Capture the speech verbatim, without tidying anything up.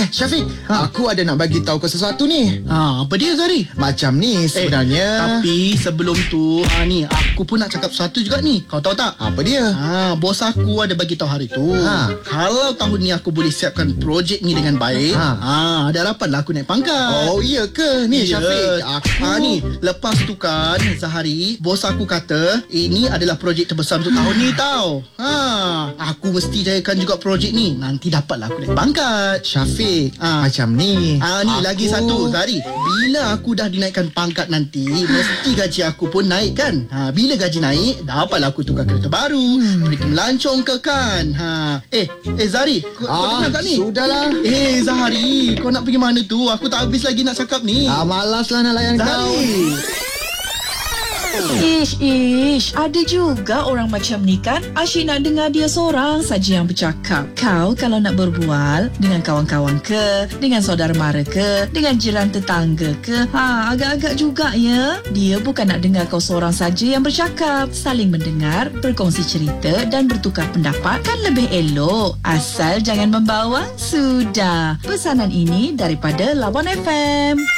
Syafiq, Ha. aku ada nak bagi tahu kau sesuatu ni. Ha, apa dia Zari? Macam ni sebenarnya. Eh, tapi sebelum tu, ha, ni aku pun nak cakap sesuatu juga ni. Kau tahu tak? Apa dia? Ha, bos aku ada bagi tahu hari tu. Ha. Kalau tahun ni aku boleh siapkan projek ni dengan baik, Ha. ha, ada harapanlah aku naik pangkat. Oh, iya ke? Ni Ya. Syafiq, aku Ha, ni, lepas tu kan Zahari, bos aku kata ini adalah projek terbesar untuk tahun ni tau. Ha, aku mesti jayakan juga projek ni. Nanti dapatlah aku naik pangkat. Syafiq, Ha. macam ni. Ah ni Aku- lagi satu Zari. Bila aku dah dinaikkan pangkat nanti, mesti gaji aku pun naik kan. Ha, bila gaji naik, dapatlah aku tukar kereta baru, hmm. pergi melancong ke kan. Ha, eh, eh Zari, kau, kau Ah, dengar tak ni? sudahlah. Eh Zahari, kau nak pergi mana tu? Aku tak habis lagi nak cakap ni. Ah, malaslah nak layan kau. Zahari. Ish, ish, ada juga orang macam ni kan? Asyik nak dengar dia seorang saja yang bercakap. Kau kalau nak berbual dengan kawan-kawan ke, dengan saudara mara ke, dengan jiran tetangga ke, ha, agak-agak juga ya. Dia bukan nak dengar kau seorang saja yang bercakap. Saling mendengar, berkongsi cerita dan bertukar pendapat kan lebih elok. Asal jangan membawang, sudah. Pesanan ini daripada Lawan F M.